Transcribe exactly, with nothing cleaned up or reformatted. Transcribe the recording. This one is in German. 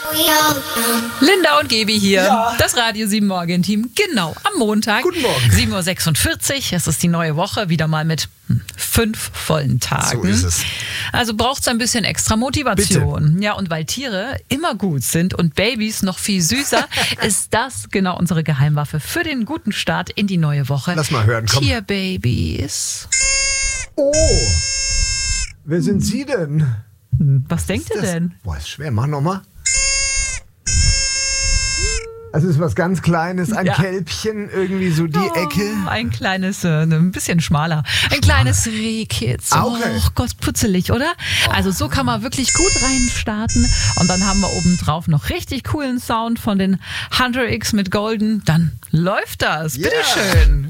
Linda und Gebi hier, Ja. das Radio sieben Morgen-Team, genau am Montag. Guten Morgen. sieben Uhr sechsundvierzig, es ist die neue Woche, wieder mal mit hm, fünf vollen Tagen. So ist es. Also braucht es ein bisschen extra Motivation. Ja, und weil Tiere immer gut sind und Babys noch viel süßer, ist das genau unsere Geheimwaffe für den guten Start in die neue Woche. Lass mal hören, komm. Tierbabys. Oh, wer sind Sie denn? Was denkt ihr Das- denn? Boah, ist schwer. Mach nochmal. Also es ist was ganz Kleines, ein Ja. Kälbchen, irgendwie so die Ecke. Oh, ein kleines, äh, ein bisschen schmaler. Ein kleines Rehkitz. Ah, okay. Oh Gott, putzelig, oder? Also so kann man wirklich gut reinstarten. Und dann haben wir obendrauf noch richtig coolen Sound von den Hunter X mit Golden. Dann läuft das. Ja. Bitteschön.